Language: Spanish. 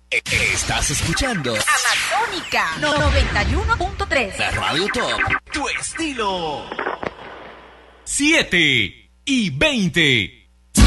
Estás escuchando Amazónica 91.3. la Radio Top. Tu estilo. 7:20.